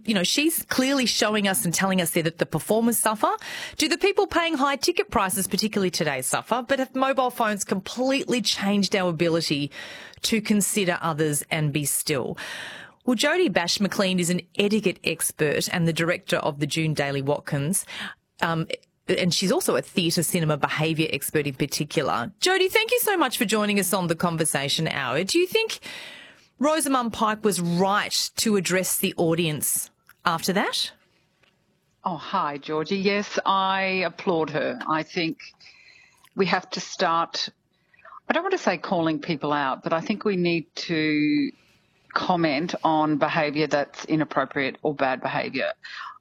she's clearly showing us and telling us there that the performers suffer. Do the people paying high ticket prices, particularly today, suffer? But have mobile phones completely changed our ability to consider others and be still? Well, Jodie Bash-McLean is an etiquette expert and the director of the June Daly Watkins. And she's also a theatre cinema behaviour expert in particular. Jodie, thank you so much for joining us on The Conversation Hour. Do you think Rosamund Pike was right to address the audience after that? Oh, hi, Georgie. Yes, I applaud her. I think we have to start, I don't want to say calling people out, but I think we need to comment on behaviour that's inappropriate or bad behaviour.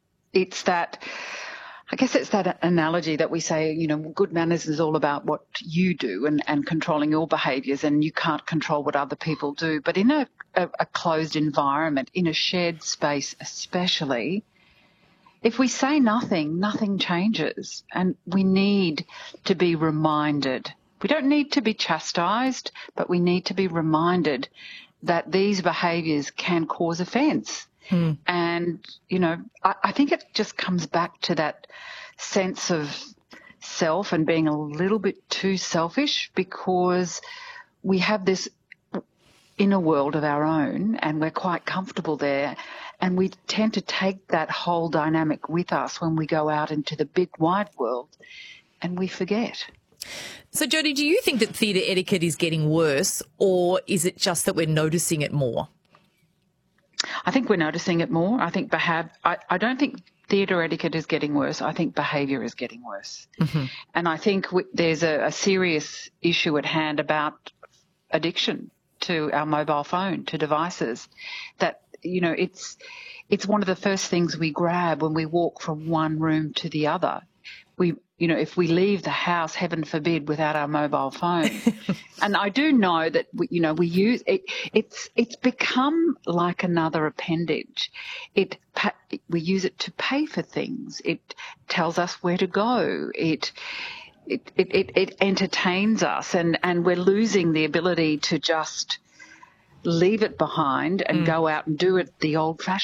I guess it's that analogy that we say, good manners is all about what you do and controlling your behaviours, and you can't control what other people do. But in a closed environment, in a shared space especially, if we say nothing, nothing changes. And we need to be reminded. We don't need to be chastised, but we need to be reminded that these behaviours can cause offence. And, I think it just comes back to that sense of self and being a little bit too selfish, because we have this inner world of our own and we're quite comfortable there, and we tend to take that whole dynamic with us when we go out into the big wide world, and we forget. So, Jodie, do you think that theatre etiquette is getting worse, or is it just that we're noticing it more? I think we're noticing it more. I think I don't think theatre etiquette is getting worse. I think behaviour is getting worse. Mm-hmm. And I think there's a serious issue at hand about addiction to our mobile phone, to devices, that, it's one of the first things we grab when we walk from one room to the other. If we leave the house, heaven forbid, without our mobile phone. And I do know that, we use it. It's become like another appendage. We use it to pay for things. It tells us where to go. It entertains us, and we're losing the ability to just leave it behind and go out and do it the old-fashioned